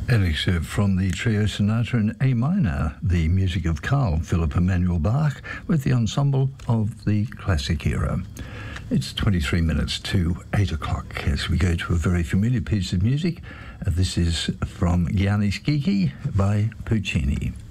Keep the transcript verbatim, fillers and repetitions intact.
An excerpt from the Trio Sonata in A minor, the music of Carl Philipp Emanuel Bach with the ensemble of the classic era. It's twenty-three minutes to eight o'clock as we go to a very familiar piece of music. Uh, this is from Gianni Schicchi by Puccini.